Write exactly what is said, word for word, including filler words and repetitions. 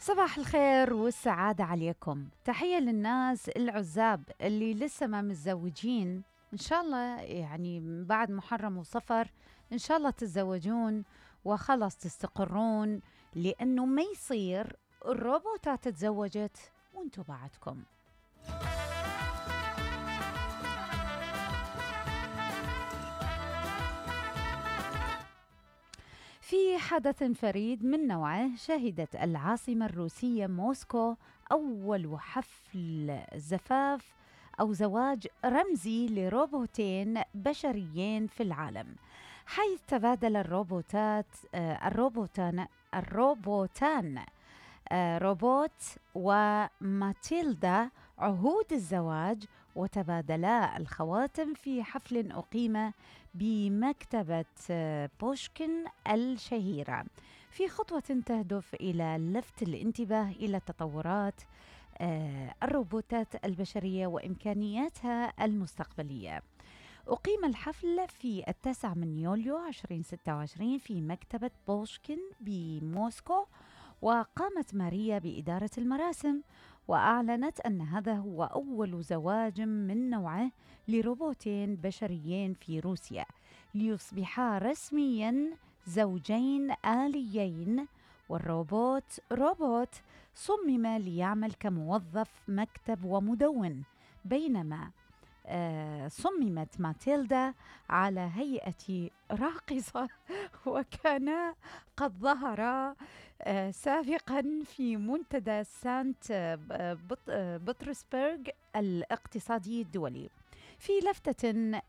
صباح الخير والسعادة عليكم. تحية للناس العزاب اللي لسه ما متزوجين، إن شاء الله يعني بعد محرم وصفر إن شاء الله تتزوجون وخلص تستقرون، لأنه ما يصير الروبوتات تتزوجت وانتوا بعدكم. في حدث فريد من نوعه شهدت العاصمة الروسية موسكو أول حفل زفاف أو زواج رمزي لروبوتين بشريين في العالم، حيث تبادل الروبوتات آه، الروبوتان الروبوتان آه، روبوت وماتيلدا عهود الزواج، وتبادلا الخواتم في حفل أقيم بمكتبة آه، بوشكين الشهيرة، في خطوة تهدف إلى لفت الانتباه إلى تطورات آه، الروبوتات البشرية وإمكانياتها المستقبلية. أقيم الحفل في التاسع من يوليو ألفين وستة وعشرين في مكتبة بوشكين بموسكو، وقامت ماريا بإدارة المراسم، وأعلنت أن هذا هو أول زواج من نوعه لروبوتين بشريين في روسيا، ليصبحا رسمياً زوجين آليين. والروبوت روبوت صمم ليعمل كموظف مكتب ومدون، بينما آه، صممت ماتيلدا على هيئة راقصة وكانا قد ظهرا آه، سابقا في منتدى سانت آه، بط- آه، بطرسبرغ الاقتصادي الدولي، في لفتة